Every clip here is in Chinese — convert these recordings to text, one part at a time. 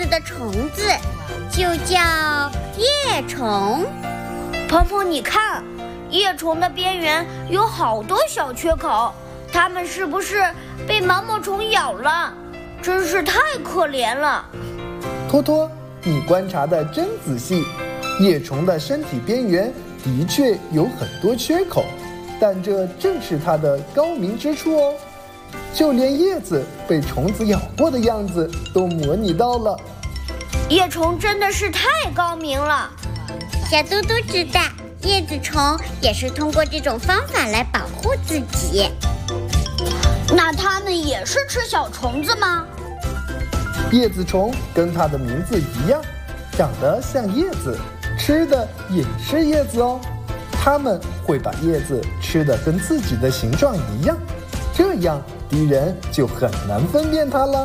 子的虫子，就叫叶虫。 鹏鹏，你看，叶虫的边缘有好多小缺口，它们是不是被毛毛虫咬了？真是太可怜了。 托托，你观察得真仔细，叶虫的身体边缘的确有很多缺口，但这正是它的高明之处哦。就连叶子被虫子咬过的样子都模拟到了。 叶虫真的是太高明了。 小嘟嘟知道，叶子虫也是通过这种方法来保护自己。 那它们也是吃小虫子吗？ 叶子虫跟它的名字一样，长得像叶子，吃的也是叶子哦。它们会把叶子吃得跟自己的形状一样，这样敌人就很难分辨它了。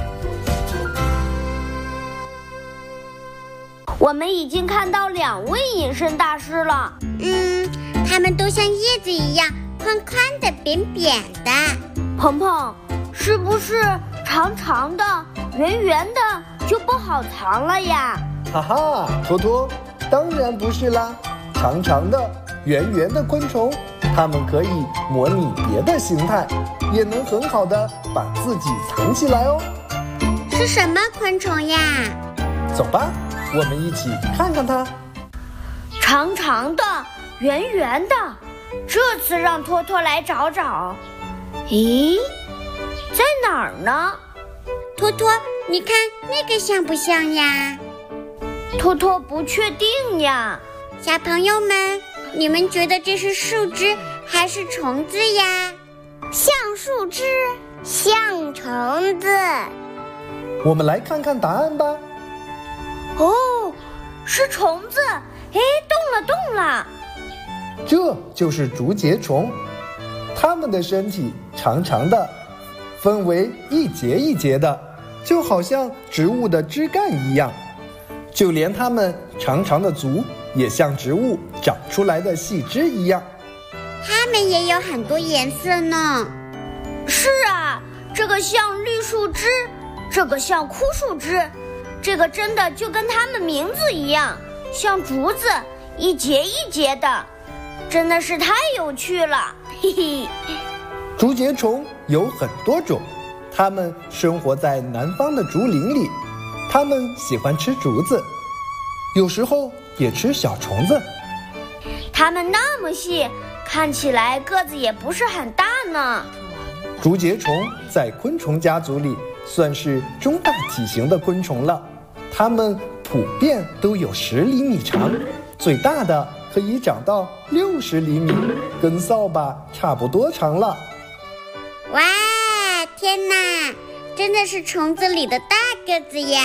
我们已经看到2位隐身大师了。 它们都像叶子一样宽宽的、扁扁的。 鹏鹏，是不是长长的、圆圆的就不好藏了呀？ 哈哈，托托，当然不是啦。长长的、圆圆的昆虫，它们可以模拟别的形态，也能很好的把自己藏起来哦。 是什么昆虫呀？ 走吧，我们一起看看它。 长长的、圆圆的，这次让托托来找找。咦，在哪儿呢？ 托托，你看那个像不像呀？ 托托不确定呀。 小朋友们，你们觉得这是树枝还是虫子呀？ 像树枝，像虫子。 我们来看看答案吧。 哦，是虫子！哎，动了！ 这就是竹节虫，它们的身体长长的，分为一节一节的，就好像植物的枝干一样。就连它们长长的足也像植物长出来的细枝一样。 它们也有很多颜色呢。 是啊，这个像绿树枝，这个像枯树枝，这个真的就跟它们名字一样，像竹子，一节一节的，真的是太有趣了，嘿嘿。 竹节虫有很多种，它们生活在南方的竹林里，它们喜欢吃竹子，有时候也吃小虫子。 它们那么细，看起来个子也不是很大呢。 竹节虫在昆虫家族里算是中大体型的昆虫了，它们普遍都有10厘米长，最大的可以长到60厘米，跟扫把差不多长了。 哇，天哪，真的是虫子里的大个子呀！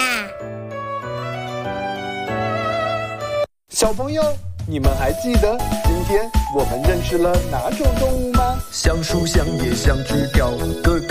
小朋友，你们还记得今天我们认识了哪种动物吗？ 像树像叶像枝条，个